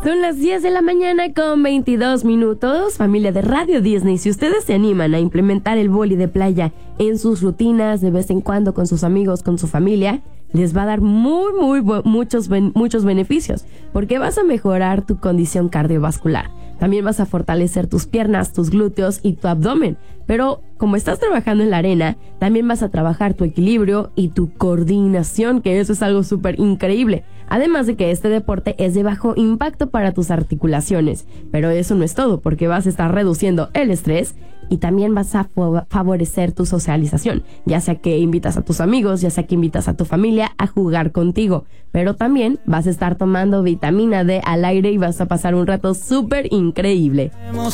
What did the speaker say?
Son las 10 de la mañana con 22 minutos. Familia de Radio Disney, si ustedes se animan a implementar el vóley de playa en sus rutinas de vez en cuando con sus amigos, con su familia, les va a dar muchos beneficios, porque vas a mejorar tu condición cardiovascular. También vas a fortalecer tus piernas, tus glúteos y tu abdomen. Pero como estás trabajando en la arena, también vas a trabajar tu equilibrio y tu coordinación, que eso es algo súper increíble. Además de que este deporte es de bajo impacto para tus articulaciones. Pero eso no es todo, porque vas a estar reduciendo el estrés y también vas a favorecer tu socialización, ya sea que invitas a tus amigos, ya sea que invitas a tu familia a jugar contigo, pero también vas a estar tomando vitamina D al aire y vas a pasar un rato súper increíble.